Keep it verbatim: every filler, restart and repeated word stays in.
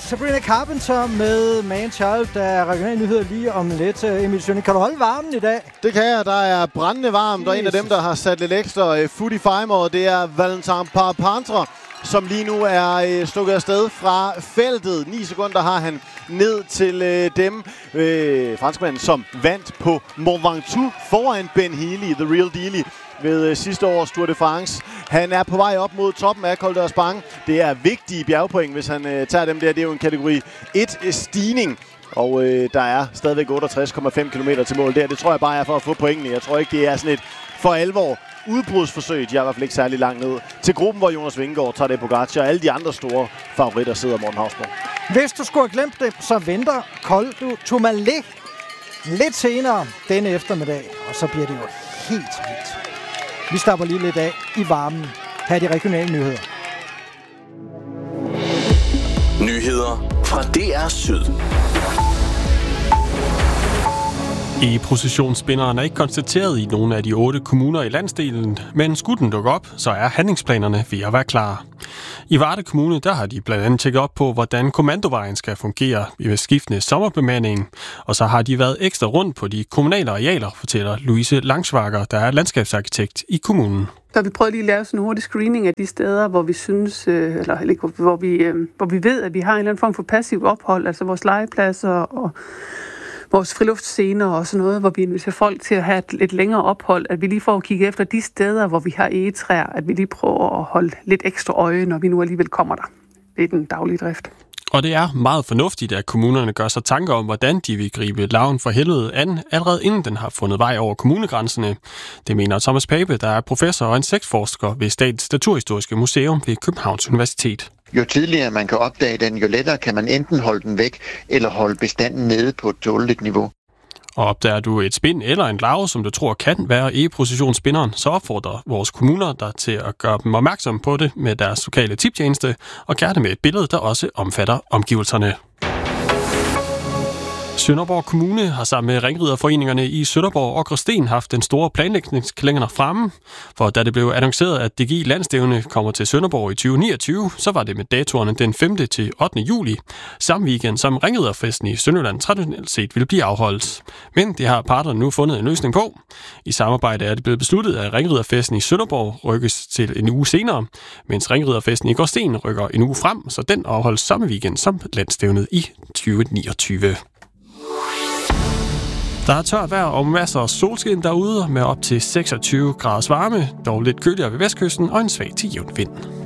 Sabrina Carpenter med Man Child, der er regionale nyheder lige om lidt. Emil Sønne, kan du holde varmen i dag? Det kan jeg. Der er brændende varmt, og en af dem, der har sat lidt ekstra uh, fut i fejmåret, det er Valentin Parpendre, som lige nu er uh, stukket afsted fra feltet. ni sekunder har han ned til uh, dem. Uh, franskmanden, som vandt på Mont Ventoux foran Ben Healy, The Real Dealy, ved uh, sidste års Tour de France. Han er på vej op mod toppen af Col d'Aspang. Det er vigtige bjergpoint, hvis han uh, tager dem der. Det er jo en kategori et stigning. Og øh, der er stadigvæk otteogtres komma fem kilometer til mål der. Det tror jeg bare er for at få pointene. Jeg tror ikke, det er sådan et for alvor udbrudsforsøg. De er i hvert fald ikke særlig langt ned til gruppen, hvor Jonas Vingegaard tager det på Pogacar. Og alle de andre store favoritter sidder Morten Hausborg. Hvis du skulle have glemt det, så venter Col du Tourmalet lidt senere denne eftermiddag. Og så bliver det jo helt vildt. Vi stopper lige lidt af i varmen. Her er de regionale nyheder. Nyheder fra D R Syd. E-processionsspinderen er ikke konstateret i nogle af de otte kommuner i landsdelen, men skulle den dukke op, så er handlingsplanerne ved at være klar. I Varde Kommune der har de blandt andet tjekket op på, hvordan kommandovejen skal fungere ved skiftende sommerbemanding, og så har de været ekstra rundt på de kommunale arealer, fortæller Louise Langsvager, der er landskabsarkitekt i kommunen. Så vi prøver lige at lave sådan en hurtig screening af de steder, hvor vi synes, eller hvor vi, hvor vi ved, at vi har en eller anden form for passivt ophold, altså vores legepladser og vores friluftsscener og sådan noget, hvor vi inviterer folk til at have et lidt længere ophold, at vi lige får at kigge efter de steder, hvor vi har egetræer, at vi lige prøver at holde lidt ekstra øje, når vi nu alligevel kommer der ved den daglige drift. Og det er meget fornuftigt, at kommunerne gør sig tanker om, hvordan de vil gribe larven for helvede an, allerede inden den har fundet vej over kommunegrænserne. Det mener Thomas Pape, der er professor og insektforsker ved Statens Naturhistoriske Museum ved Københavns Universitet. Jo tidligere man kan opdage den, jo lettere kan man enten holde den væk, eller holde bestanden nede på et tåleligt niveau. Og opdager du et spind eller en larve, som du tror kan være e-processionsspinderen, så opfordrer vores kommuner der til at gøre dem opmærksom på det med deres lokale tiptjeneste, og gerne med et billede, der også omfatter omgivelserne. Sønderborg Kommune har sammen med ringriderforeningerne i Sønderborg og Gråsten haft den store planlægningskalender fremme. For da det blev annonceret, at D G I-landstævne kommer til Sønderborg i tyve niogtyve, så var det med datoerne den femte til ottende juli, samme weekend som ringriderfesten i Sønderjylland traditionelt set ville blive afholdt. Men det har parterne nu fundet en løsning på. I samarbejde er det blevet besluttet, at ringriderfesten i Sønderborg rykkes til en uge senere, mens ringriderfesten i Gråsten rykker en uge frem, så den afholdes samme weekend som landstævnet i tyve niogtyve. Der er tørt vejr og masser af solskin derude med op til seksogtyve graders varme, dog lidt køligere ved vestkysten og en svag til jævn vind.